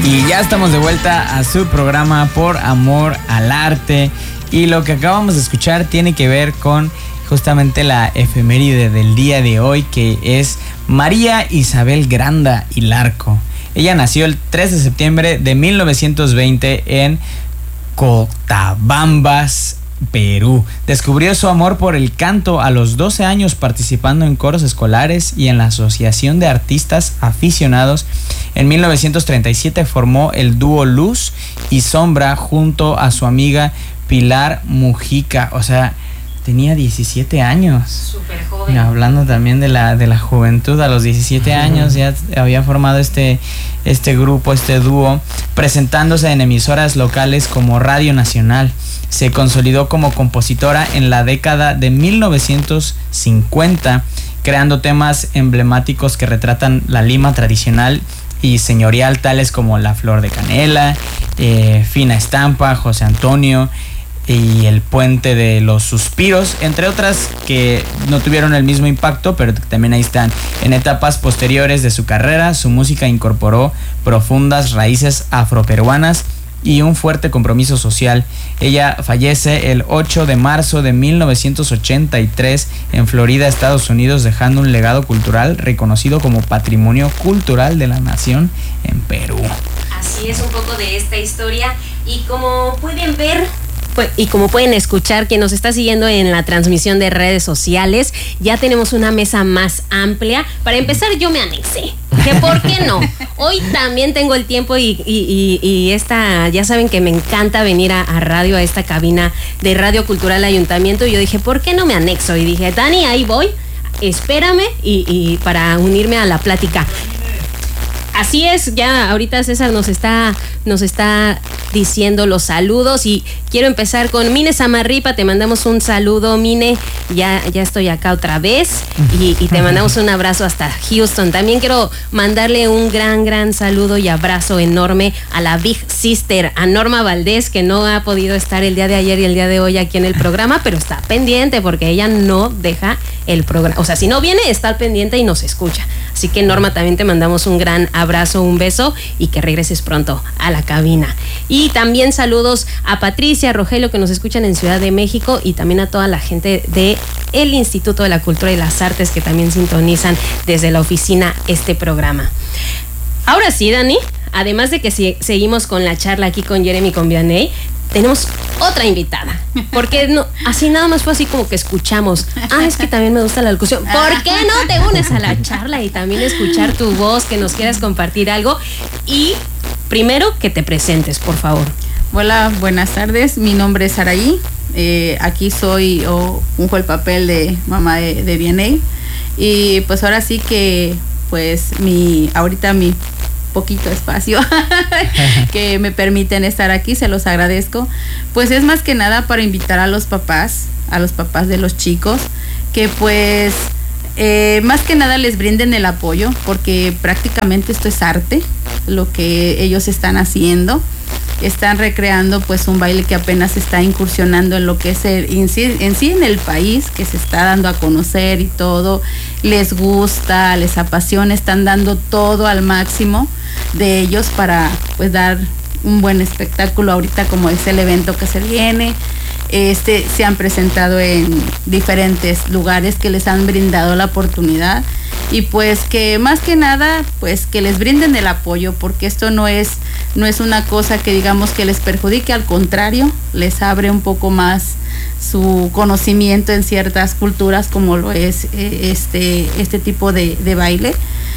Y ya estamos de vuelta a su programa Por Amor al Arte. Y lo que acabamos de escuchar tiene que ver con justamente la efeméride del día de hoy, que es María Isabel Granda y Larco. Ella nació el 3 de septiembre de 1920 en Cotabambas, Perú. Descubrió su amor por el canto a los 12 años participando en coros escolares y en la Asociación de Artistas Aficionados. En 1937 formó el dúo Luz y Sombra junto a su amiga Pilar Mujica. O sea, tenía 17 años. Súper joven. Hablando también de la juventud, a los 17 años ya había formado este grupo, este dúo, presentándose en emisoras locales como Radio Nacional. Se consolidó como compositora en la década de 1950, creando temas emblemáticos que retratan la Lima tradicional y señorial, tales como La Flor de Canela, Fina Estampa, José Antonio y El Puente de los Suspiros, entre otras que no tuvieron el mismo impacto, pero también ahí están. En etapas posteriores de su carrera, su música incorporó profundas raíces afroperuanas y un fuerte compromiso social. Ella fallece el 8 de marzo de 1983 en Florida, Estados Unidos, dejando un legado cultural reconocido como Patrimonio Cultural de la Nación en Perú. Así es un poco de esta historia, y como pueden ver y como pueden escuchar, quien nos está siguiendo en la transmisión de redes sociales, ya tenemos una mesa más amplia. Para empezar, yo me anexé. ¿Que por qué no? Hoy también tengo el tiempo y ya saben que me encanta venir a radio, a esta cabina de Radio Cultural Ayuntamiento. Y yo dije, ¿por qué no me anexo? Y dije, Dani, ahí voy, espérame y para unirme a la plática. Así es, ya ahorita César nos está diciendo los saludos, y quiero empezar con Mine Samarripa. Te mandamos un saludo, Mine, ya estoy acá otra vez, y te mandamos un abrazo hasta Houston. También quiero mandarle un gran saludo y abrazo enorme a la Big Sister, a Norma Valdés, que no ha podido estar el día de ayer y el día de hoy aquí en el programa, pero está pendiente porque ella no deja el programa. O sea, si no viene, está al pendiente y nos escucha. Así que, Norma, también te mandamos un gran abrazo, un beso, y que regreses pronto a la cabina. Y también saludos a Patricia, a Rogelio, que nos escuchan en Ciudad de México, y también a toda la gente de el Instituto de la Cultura y las Artes, que también sintonizan desde la oficina este programa. Ahora sí, Dani, además de que seguimos con la charla aquí con Jeremy, con Vianney, tenemos otra invitada, porque no, así nada más fue así como que escuchamos. Es que también me gusta la locución. ¿Por qué no te unes a la charla y también escuchar tu voz, que nos quieras compartir algo? Y primero, que te presentes, por favor. Hola, buenas tardes. Mi nombre es Saraí. Aquí unjo el papel de mamá de Vianney. Y pues ahora sí que, pues ahorita mi poquito espacio que me permiten estar aquí, se los agradezco. Pues es más que nada para invitar a los papás de los chicos, que pues más que nada les brinden el apoyo, porque prácticamente esto es arte, lo que ellos están haciendo. Están recreando pues un baile que apenas está incursionando en lo que es en sí en el país, que se está dando a conocer y todo. Les gusta, les apasiona, están dando todo al máximo de ellos para pues dar un buen espectáculo ahorita, como es el evento que se viene. Se han presentado en diferentes lugares que les han brindado la oportunidad, y pues que más que nada pues que les brinden el apoyo, porque esto no es una cosa que digamos que les perjudique, al contrario, les abre un poco más su conocimiento en ciertas culturas, como lo es este tipo de baile.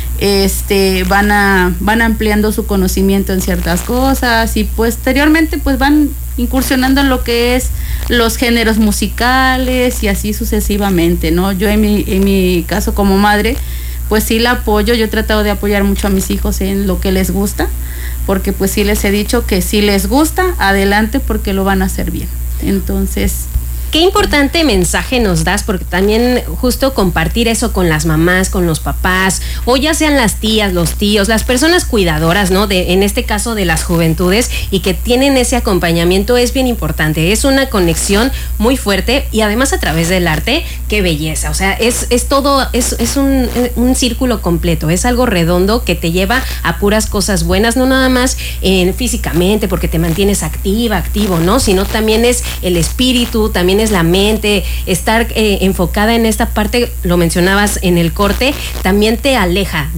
Van ampliando su conocimiento en ciertas cosas, y posteriormente pues van incursionando en lo que es los géneros musicales y así sucesivamente, ¿no? Yo en mi caso como madre, pues sí la apoyo. Yo he tratado de apoyar mucho a mis hijos en lo que les gusta, porque pues sí les he dicho que si les gusta, adelante, porque lo van a hacer bien. Entonces, Qué importante mensaje nos das, porque también justo compartir eso con las mamás, con los papás, o ya sean las tías, los tíos, las personas cuidadoras, ¿no? En este caso de las juventudes, y que tienen ese acompañamiento, es bien importante. Es una conexión muy fuerte, y además a través del arte, qué belleza. O sea, es todo, es un círculo completo, es algo redondo que te lleva a puras cosas buenas, no nada más físicamente, porque te mantienes activo, ¿no? Sino también es el espíritu, también es la mente, estar enfocada en esta parte, lo mencionabas en el corte, también te aleja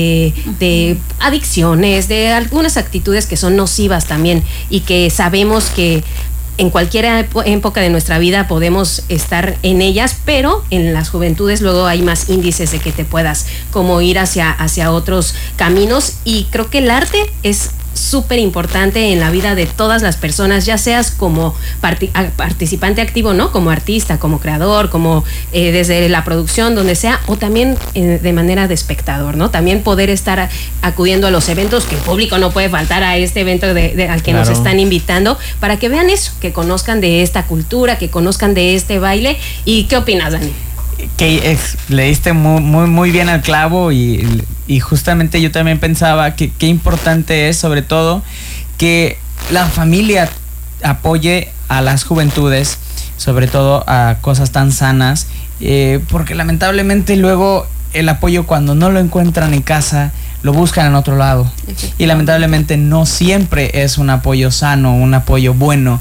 de adicciones, de algunas actitudes que son nocivas también, y que sabemos que en cualquier época de nuestra vida podemos estar en ellas, pero en las juventudes luego hay más índices de que te puedas como ir hacia otros caminos, y creo que el arte es súper importante en la vida de todas las personas, ya seas como participante activo, ¿no? Como artista, como creador, como desde la producción, donde sea, o también de manera de espectador, ¿no? También poder estar acudiendo a los eventos, que el público no puede faltar a este evento al que nos están invitando, para que vean eso, que conozcan de esta cultura, que conozcan de este baile. ¿Y qué opinas, Dani? Que le diste muy bien al clavo, y justamente yo también pensaba que qué importante es, sobre todo, que la familia apoye a las juventudes, sobre todo a cosas tan sanas, porque lamentablemente luego el apoyo, cuando no lo encuentran en casa, lo buscan en otro lado, y lamentablemente no siempre es un apoyo sano, un apoyo bueno,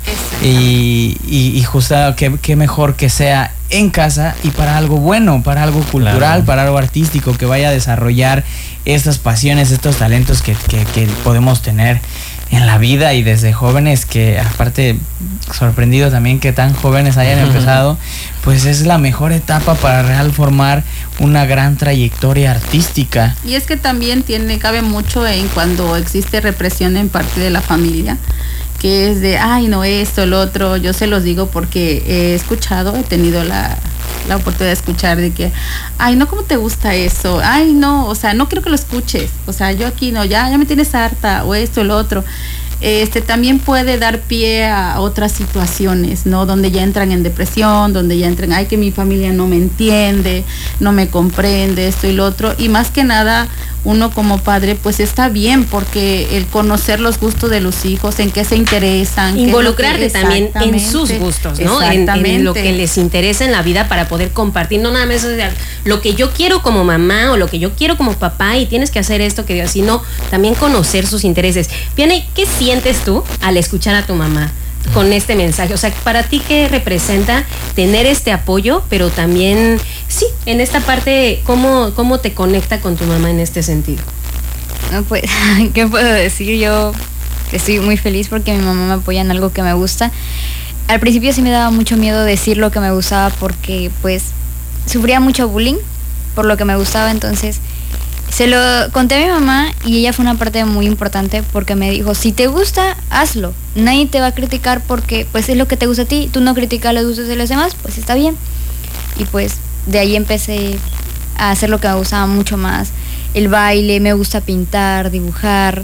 y justo que mejor que sea en casa y para algo bueno, para algo cultural, claro, para algo artístico, que vaya a desarrollar estas pasiones, estos talentos que podemos tener en la vida, y desde jóvenes, que aparte sorprendido también que tan jóvenes hayan empezado, pues es la mejor etapa para formar una gran trayectoria artística. Y es que también cabe mucho en cuando existe represión en parte de la familia, que es de, ay, no, esto, el otro. Yo se los digo porque he tenido la oportunidad de escuchar de que, ay, no, ¿cómo te gusta eso? Ay, no, o sea, no quiero que lo escuches. O sea, yo aquí no, ya me tienes harta, o esto, el otro. También puede dar pie a otras situaciones, ¿no? Donde ya entran en depresión, donde ya entran, ay, que mi familia no me entiende, no me comprende, esto y lo otro. Y más que nada, uno como padre, pues está bien, porque el conocer los gustos de los hijos, en qué se interesan. Involucrarte también en sus gustos, ¿no? En lo que les interesa en la vida, para poder compartir, no nada más lo que yo quiero como mamá o lo que yo quiero como papá, y tienes que hacer esto, sino también conocer sus intereses. Viene, ¿qué sientes tú al escuchar a tu mamá con este mensaje? O sea, para ti, ¿qué representa tener este apoyo? Pero también, sí, en esta parte, ¿cómo te conecta con tu mamá en este sentido? No, pues, ¿qué puedo decir? Yo estoy muy feliz porque mi mamá me apoya en algo que me gusta. Al principio sí me daba mucho miedo decir lo que me gustaba, porque pues sufría mucho bullying por lo que me gustaba. Entonces se lo conté a mi mamá, y ella fue una parte muy importante, porque me dijo, si te gusta, hazlo, nadie te va a criticar, porque pues es lo que te gusta a ti, tú no criticas los gustos de los demás, pues está bien. Y pues de ahí empecé a hacer lo que me gustaba mucho más, el baile, me gusta pintar, dibujar.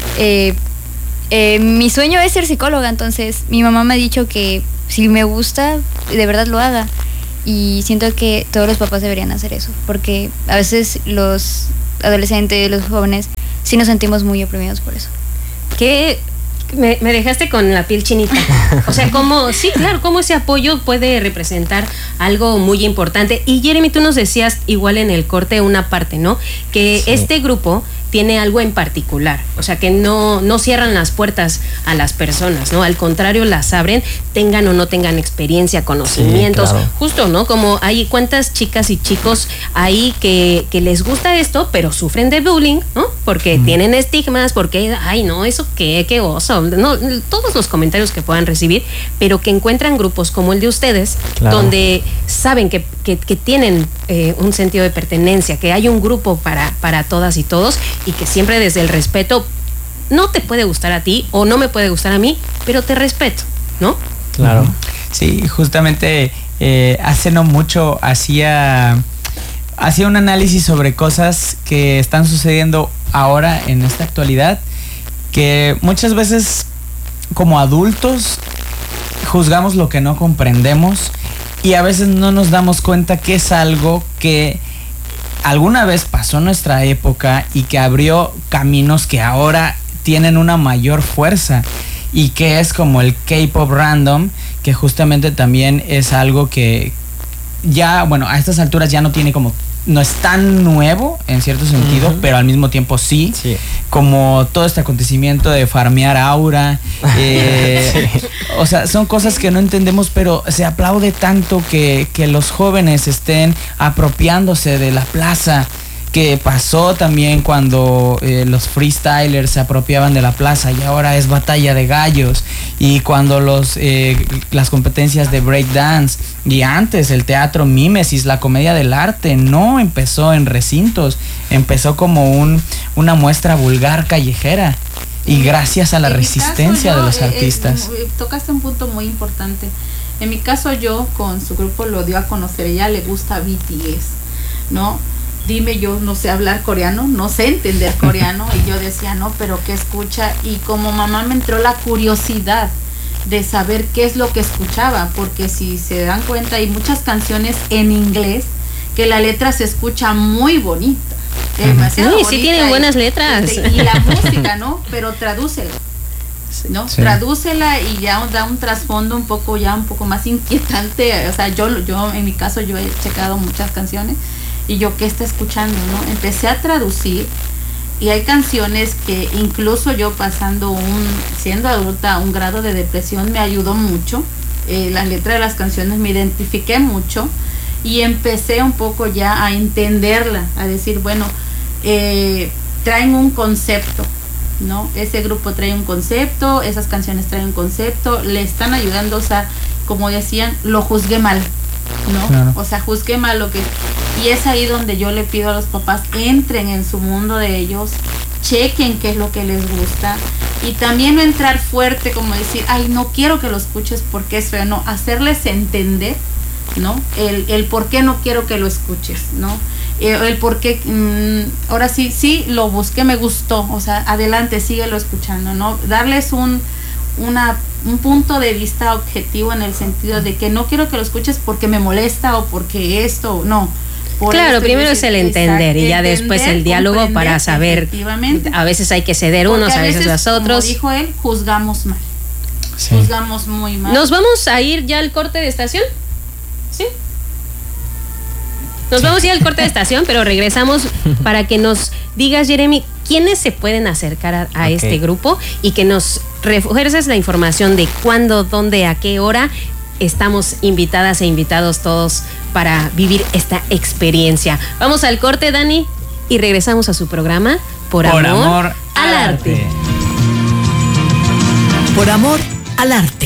Mi sueño es ser psicóloga, entonces mi mamá me ha dicho que si me gusta, de verdad lo haga. Y siento que todos los papás deberían hacer eso, porque a veces los adolescentes, los jóvenes, sí nos sentimos muy oprimidos por eso. ¿Qué? Me dejaste con la piel chinita. O sea, cómo ese apoyo puede representar algo muy importante. Y Jeremy, tú nos decías igual en el corte una parte, ¿no? Que sí, este grupo tiene algo en particular, o sea, que no cierran las puertas a las personas, ¿no? Al contrario, las abren, tengan o no tengan experiencia, conocimientos, sí, claro, justo, ¿no? Como hay cuántas chicas y chicos ahí que les gusta esto, pero sufren de bullying, ¿no? Porque tienen estigmas, porque, ay, no, eso qué oso, no, todos los comentarios que puedan recibir, pero que encuentran grupos como el de ustedes, claro, donde saben que tienen un sentido de pertenencia, que hay un grupo para todas y todos, y que siempre desde el respeto, no te puede gustar a ti o no me puede gustar a mí, pero te respeto, ¿no? Claro. Sí, justamente hace no mucho hacía un análisis sobre cosas que están sucediendo ahora en esta actualidad, que muchas veces como adultos juzgamos lo que no comprendemos y a veces no nos damos cuenta que es algo que alguna vez pasó en nuestra época y que abrió caminos que ahora tienen una mayor fuerza, y que es como el K-pop random, que justamente también es algo que ya, bueno, a estas alturas ya no tiene como, no es tan nuevo en cierto sentido, pero al mismo tiempo sí, como todo este acontecimiento de farmear aura, o sea, son cosas que no entendemos, pero se aplaude tanto que los jóvenes estén apropiándose de la plaza, que pasó también cuando los freestylers se apropiaban de la plaza y ahora es batalla de gallos, y cuando las competencias de breakdance, y antes el teatro mímesis, la comedia del arte, no empezó en recintos, empezó como una muestra vulgar callejera, y gracias a la resistencia de los artistas. Tocaste un punto muy importante. En mi caso, yo con su grupo lo dio a conocer, ella le gusta BTS, ¿no? Dime, yo no sé hablar coreano, no sé entender coreano, y yo decía, no, pero ¿qué escucha? Y como mamá me entró la curiosidad de saber qué es lo que escuchaba, porque si se dan cuenta hay muchas canciones en inglés que la letra se escucha muy bonita, demasiado bonita. Sí tienen buenas letras. Y la música, ¿no? Pero tradúcela, ¿no? Sí. Tradúcela y ya da un trasfondo un poco más inquietante. O sea, yo en mi caso yo he checado muchas canciones y yo, ¿qué está escuchando, no? Empecé a traducir, y hay canciones que incluso yo siendo adulta, un grado de depresión me ayudó mucho. La letra de las canciones me identifiqué mucho y empecé un poco ya a entenderla, a decir, bueno, traen un concepto, ¿no? Ese grupo trae un concepto, esas canciones traen un concepto, le están ayudando, o sea, como decían, lo juzgué mal, ¿no? Claro. O sea, juzgué mal lo que... Y es ahí donde yo le pido a los papás, entren en su mundo de ellos, chequen qué es lo que les gusta, y también no entrar fuerte como decir, ay, no quiero que lo escuches porque es feo, no, hacerles entender, ¿no? El por qué no quiero que lo escuches, ¿no? El por qué, ahora sí, lo busqué, me gustó, o sea, adelante, síguelo escuchando, ¿no? Darles un punto de vista objetivo, en el sentido de que no quiero que lo escuches porque me molesta o porque esto, no. Claro, primero es el entender, y ya después el diálogo para saber. A veces hay que ceder unos, a veces los otros. Como dijo él, juzgamos mal. Sí. Juzgamos muy mal. ¿Nos vamos a ir ya al corte de estación? ¿Sí? Nos vamos a ir al corte de estación, pero regresamos para que nos digas, Jeremy, quiénes se pueden acercar a este grupo, y que nos refuerces la información de cuándo, dónde, a qué hora. Estamos invitadas e invitados todos para vivir esta experiencia. Vamos al corte, Dani, y regresamos a su programa Por amor al arte. Por amor al arte.